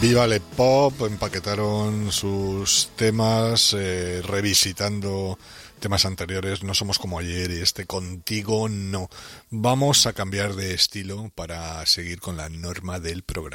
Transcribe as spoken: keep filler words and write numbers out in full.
Viva Le Pop empaquetaron sus temas eh, revisitando temas anteriores. No somos como ayer y este Contigo no. Vamos a cambiar de estilo para seguir con la norma del programa.